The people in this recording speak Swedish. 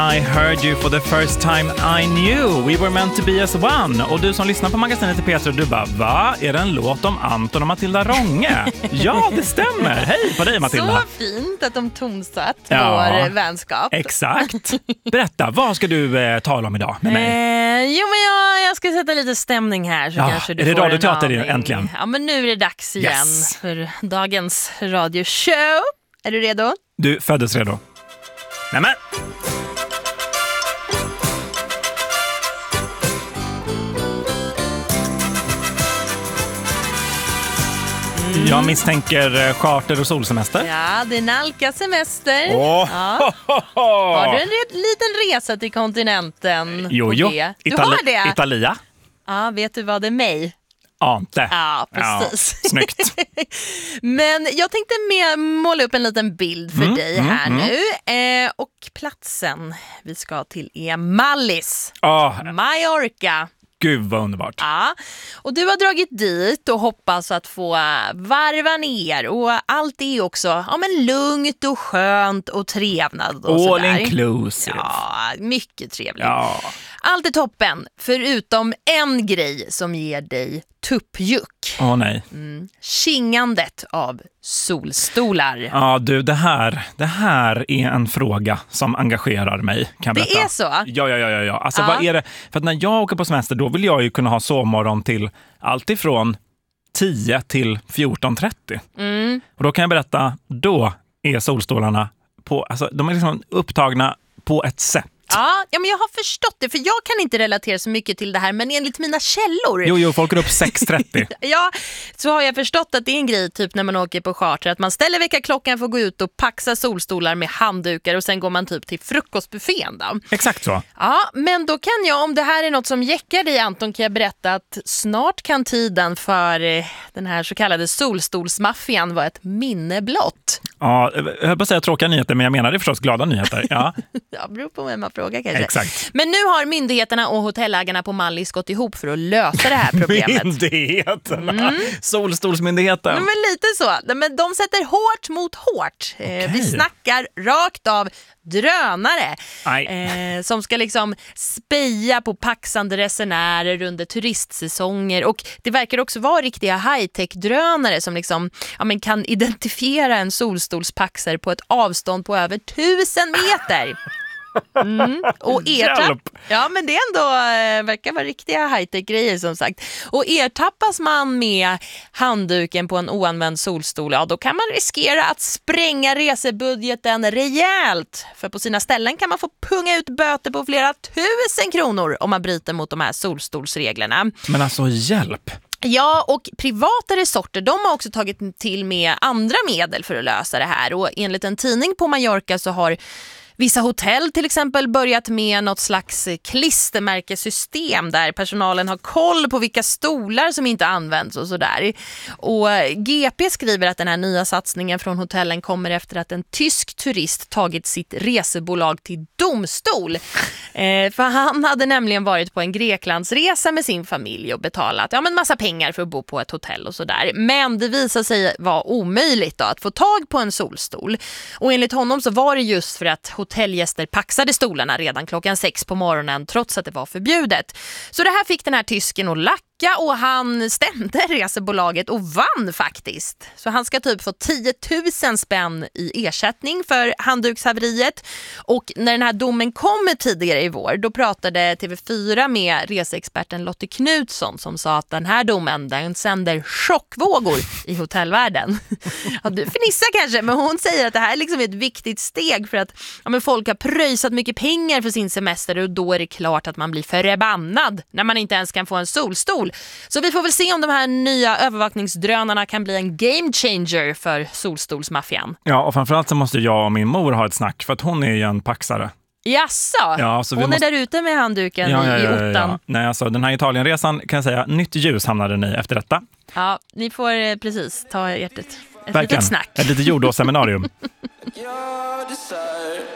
I heard you for the first time I knew. We were meant to be as one. Och du som lyssnar på magasinet i Petra, du bara, va? Är det en låt om Anton och Matilda Ronge? Ja, det stämmer. Hej på dig, Matilda. Så fint att de tonsatt vår vänskap. Exakt. Berätta, vad ska du tala om idag med mig? Jo, men jag ska sätta lite stämning här. Så kanske du är det får radioteater äntligen? Ja, men nu är det dags igen för dagens radioshow. Är du redo? Du föddes redo. Nämen! Jag misstänker charter och solsemester. Ja, det nalkas semester. Ja. Har du en liten resa till kontinenten? Jo. Du har det? Italia. Ja, vet du vad det är mig? Ante. Ja, precis. Ja, snyggt. Men jag tänkte måla upp en liten bild för dig här nu. Och platsen vi ska till är Mallis. Mallorca. Gud vad underbart. Ja, och du har dragit dit och hoppas att få varva ner. Och allt är också lugnt och skönt och trevnad. Och all inclusive. Ja, mycket trevligt. Ja. Allt är toppen, förutom en grej som ger dig tuppjuck. Nej. Kingandet av solstolar. Ja, du, det här är en fråga som engagerar mig, kan jag berätta. Det är så? Ja. Alltså, vad är det? För att när jag åker på semester, då vill jag ju kunna ha sovmorgon till allt ifrån 10 till 14:30. Och då kan jag berätta, då är solstolarna de är liksom upptagna på ett sätt. Ja, men jag har förstått det, för jag kan inte relatera så mycket till det här, men enligt mina källor... Jo, folk är upp 6:30. Ja, så har jag förstått att det är en grej typ när man åker på charter, att man ställer väckarklockan för att gå ut och paxa solstolar med handdukar och sen går man typ till frukostbuffén då. Exakt så. Ja, men då kan jag, om det här är något som jäckar dig, Anton, kan jag berätta att snart kan tiden för den här så kallade solstolsmaffian vara ett minne blott. Ja, jag höll på att säga tråkiga nyheter, men jag menar det förstås glada nyheter. Ja, beror på vem man frågar kanske. Exakt. Men nu har myndigheterna och hotellägarna på Mallis gått ihop för att lösa det här problemet. Myndigheterna? Solstolsmyndigheten? Men lite så. Men de sätter hårt mot hårt. Okay. Vi snackar rakt av drönare som ska liksom speja på paxande resenärer under turistsäsonger, och det verkar också vara riktiga high-tech-drönare som liksom, kan identifiera en solstolspaxer på ett avstånd på över 1000 meter. Och men det är ändå verkar vara riktiga high-tech-grejer som sagt. Och ertappas man med handduken på en oanvänd solstol, då kan man riskera att spränga resebudgeten rejält. För på sina ställen kan man få punga ut böter på flera 1000 kronor om man bryter mot de här solstolsreglerna. Men alltså, hjälp! Ja, och privata resorter, de har också tagit till med andra medel för att lösa det här. Och enligt en tidning på Mallorca så har vissa hotell till exempel börjat med något slags klistermärkesystem där personalen har koll på vilka stolar som inte används och sådär. Och GP skriver att den här nya satsningen från hotellen kommer efter att en tysk turist tagit sitt resebolag till domstol. För han hade nämligen varit på en Greklandsresa med sin familj och betalat massa pengar för att bo på ett hotell och sådär. Men det visade sig vara omöjligt då, att få tag på en solstol. Och enligt honom så var det just för att hotellgäster paxade stolarna redan klockan 6 på morgonen trots att det var förbjudet. Så det här fick den här tysken att lacka, och han stämde resebolaget och vann faktiskt. Så han ska typ få 10 000 spänn i ersättning för handdukshaveriet. Och när den här domen kommer tidigare i vår, då pratade TV4 med reseexperten Lotte Knutsson som sa att den här domen, den sänder chockvågor i hotellvärlden. Ja, du fnissar kanske, men hon säger att det här liksom är ett viktigt steg för att folk har pröjsat mycket pengar för sin semester, och då är det klart att man blir förbannad när man inte ens kan få en solstol. Så vi får väl se om de här nya övervakningsdrönarna kan bli en game changer för solstolsmaffian. Ja, och framförallt så måste jag och min mor ha ett snack, för att hon är ju en paxare. Jaså? Ja, så hon är där ute med handduken i ottan. Ja. Nej, alltså den här Italienresan kan jag säga, nytt ljus hamnade ni efter detta. Ja, ni får precis ta ett litet snack. Ett litet jordåseminarium.